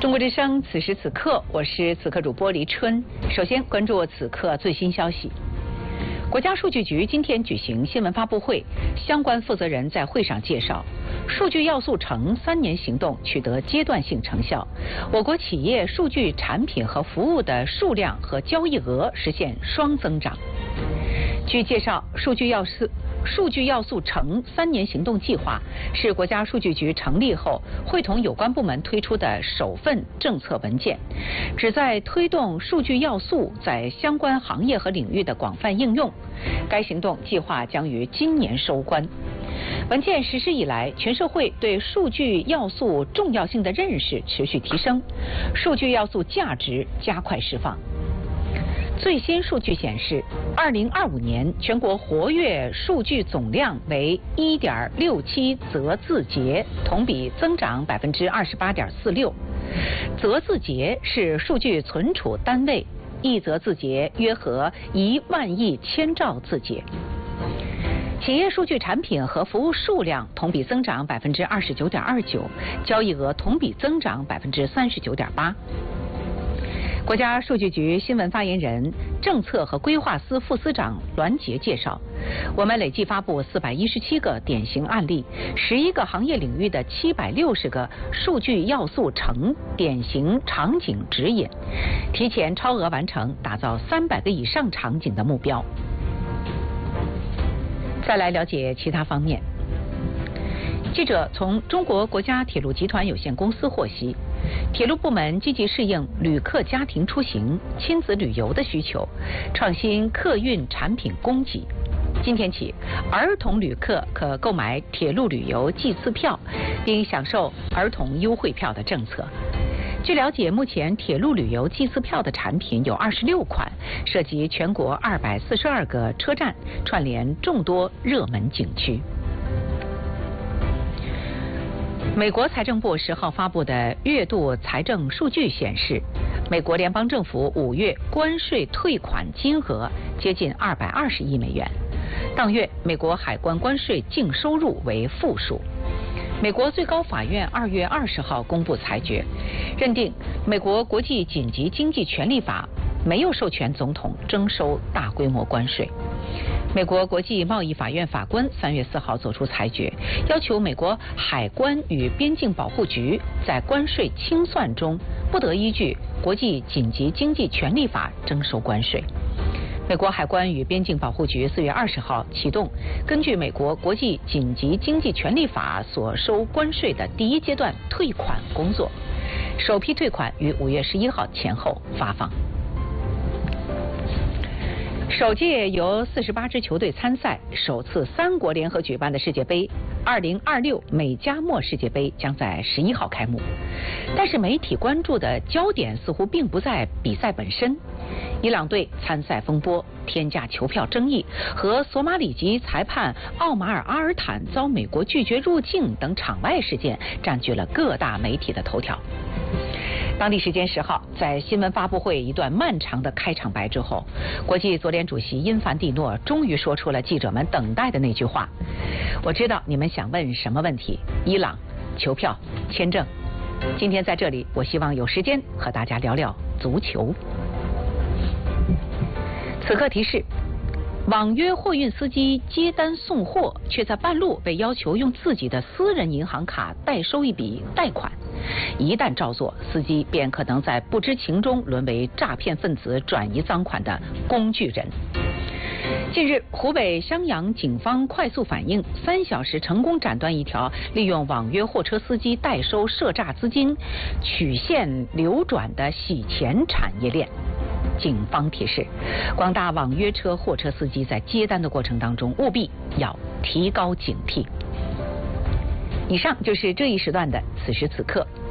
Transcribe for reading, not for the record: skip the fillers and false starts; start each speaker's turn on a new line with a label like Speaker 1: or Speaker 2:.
Speaker 1: 中国之声，此时此刻，我是此刻主播黎春。首先关注此刻最新消息。国家数据局今天举行新闻发布会，相关负责人在会上介绍，数据要素城3年行动取得阶段性成效，我国企业数据产品和服务的数量和交易额实现双增长。据介绍，数据要素城3年行动计划是国家数据局成立后会同有关部门推出的首份政策文件，旨在推动数据要素在相关行业和领域的广泛应用。该行动计划将于今年收官。文件实施以来，全社会对数据要素重要性的认识持续提升，数据要素价值加快释放。最新数据显示，2025年全国活跃数据总量为1.67则字节，同比增长28.46%。则字节是数据存储单位，1则字节约合1万亿千兆字节。企业数据产品和服务数量同比增长29.29%，交易额同比增长39.8%。国家数据局新闻发言人、政策和规划司副司长栾杰介绍，我们累计发布417个典型案例，11个行业领域的760个数据要素城典型场景指引，提前超额完成打造300个以上场景的目标。再来了解其他方面。记者从中国国家铁路集团有限公司获悉，铁路部门积极适应旅客家庭出行、亲子旅游的需求，创新客运产品供给。今天起，儿童旅客可购买铁路旅游季次票，并享受儿童优惠票的政策。据了解，目前铁路旅游季次票的产品有26款，涉及全国242个车站，串联众多热门景区。美国财政部10号发布的月度财政数据显示，美国联邦政府5月关税退款金额接近220亿美元。当月美国海关关税净收入为负数。美国最高法院2月20号公布裁决，认定美国国际紧急经济权利法没有授权总统征收大规模关税。美国国际贸易法院法官3月4号作出裁决，要求美国海关与边境保护局在关税清算中不得依据国际紧急经济权利法征收关税。美国海关与边境保护局4月20号启动根据美国国际紧急经济权利法所收关税的第1阶段退款工作，首批退款于5月11号前后发放。首届由48支球队参赛、首次3国联合举办的世界杯2026美加墨世界杯将在11号开幕，但是媒体关注的焦点似乎并不在比赛本身。伊朗队参赛风波、天价球票争议和索马里籍裁判奥马尔·阿尔坦遭美国拒绝入境等场外事件占据了各大媒体的头条。当地时间10号，在新闻发布会一段漫长的开场白之后，国际足联主席因凡蒂诺终于说出了记者们等待的那句话：我知道你们想问什么问题，伊朗、球票、签证。今天在这里，我希望有时间和大家聊聊足球。此刻提示：网约货运司机接单送货，却在半路被要求用自己的私人银行卡代收一笔贷款。一旦照做，司机便可能在不知情中沦为诈骗分子转移赃款的工具人。近日，湖北襄阳警方快速反应，3小时成功斩断一条利用网约货车司机代收涉诈资金、曲线流转的洗钱产业链。警方提示，广大网约车货车司机在接单的过程当中，务必要提高警惕。以上就是这一时段的此时此刻。